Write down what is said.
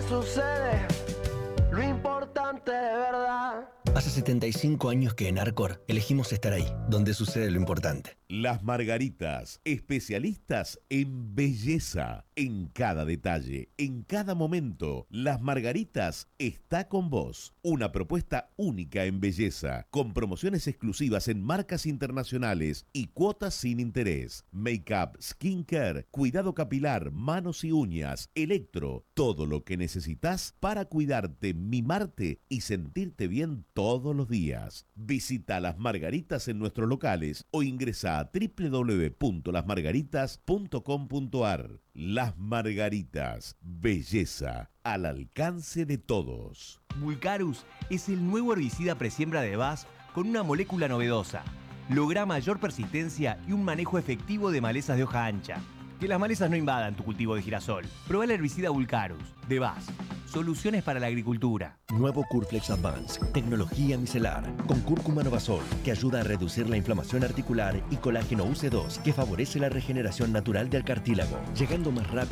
sucede, lo importante de verdad. Hace 75 años que en Arcor elegimos estar ahí, donde sucede lo importante. Las Margaritas, especialistas en belleza, en cada detalle, en cada momento. Las Margaritas está con vos. Una propuesta única en belleza, con promociones exclusivas en marcas internacionales y cuotas sin interés. Make-up, skincare, cuidado capilar, manos y uñas, electro, todo lo que necesitas para cuidarte, mimarte y sentirte bien todos los días. Visita Las Margaritas en nuestros locales o ingresa a www.lasmargaritas.com.ar. Las Margaritas, belleza al alcance de todos. Vulcarus es el nuevo herbicida presiembra de Bass con una molécula novedosa. Logra mayor persistencia y un manejo efectivo de malezas de hoja ancha. Que las malezas no invadan tu cultivo de girasol. Probá el herbicida Vulcarus de Bass. Soluciones para la agricultura. Nuevo Curflex Advance, tecnología micelar, con cúrcuma novasol, que ayuda a reducir la inflamación articular, y colágeno UC2, que favorece la regeneración natural del cartílago, llegando más rápido